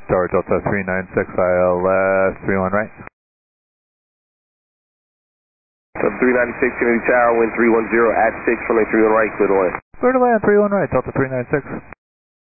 Tower Delta 396 ILS 31 right. So 396 Kennedy Tower, wind 310 at 6, runway 31 right, clear to land. Clear to land 31 right, Delta 396.